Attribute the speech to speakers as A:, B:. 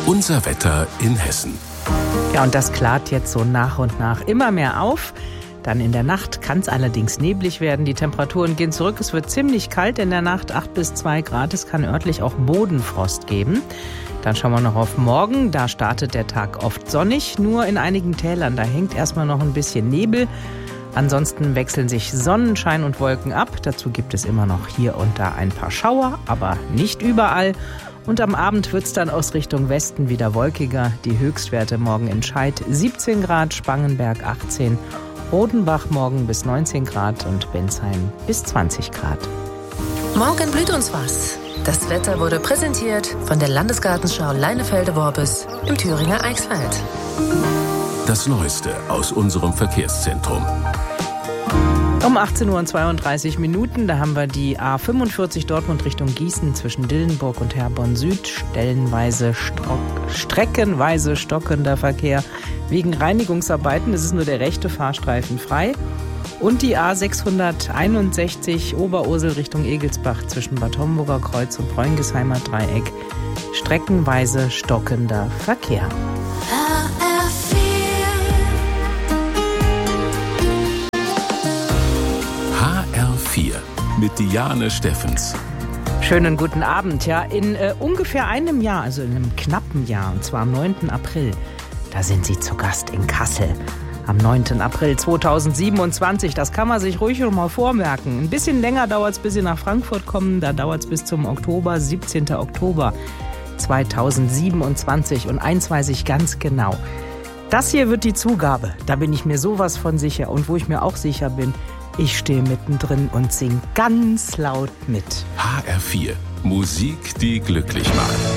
A: Unser Wetter in Hessen.
B: Ja, und das klart jetzt so nach und nach immer mehr auf. Dann in der Nacht kann es allerdings neblig werden. Die Temperaturen gehen zurück. Es wird ziemlich kalt in der Nacht, 8 bis 2 Grad. Es kann örtlich auch Bodenfrost geben. Dann schauen wir noch auf morgen. Da startet der Tag oft sonnig. Nur in einigen Tälern, da hängt erstmal noch ein bisschen Nebel. Ansonsten wechseln sich Sonnenschein und Wolken ab. Dazu gibt es immer noch hier und da ein paar Schauer, aber nicht überall. Und am Abend wird es dann aus Richtung Westen wieder wolkiger. Die Höchstwerte morgen in Scheid 17 Grad, Spangenberg 18, Rodenbach morgen bis 19 Grad und Bensheim bis 20 Grad.
C: Morgen blüht uns was. Das Wetter wurde präsentiert von der Landesgartenschau Leinefelde-Worbis im Thüringer Eichsfeld.
A: Das Neueste aus unserem Verkehrszentrum.
B: Um 18:32 Uhr, da haben wir die A45 Dortmund Richtung Gießen zwischen Dillenburg und Herborn Süd. Streckenweise stockender Verkehr wegen Reinigungsarbeiten. Es ist nur der rechte Fahrstreifen frei. Und die A661 Oberursel Richtung Egelsbach zwischen Bad Homburger Kreuz und Bräungheimer Dreieck. Streckenweise stockender Verkehr.
A: HR4 mit Diane Steffens.
B: Schönen guten Abend. Ja, in ungefähr einem Jahr, also in einem knappen Jahr, und zwar am 9. April, da sind Sie zu Gast in Kassel. Am 9. April 2027, das kann man sich ruhig schon mal vormerken. Ein bisschen länger dauert es, bis Sie nach Frankfurt kommen. Da dauert es bis zum Oktober, 17. Oktober 2027. Und eins weiß ich ganz genau. Das hier wird die Zugabe. Da bin ich mir sowas von sicher. Und wo ich mir auch sicher bin, ich stehe mittendrin und sing ganz laut mit.
A: HR4. Musik, die glücklich macht.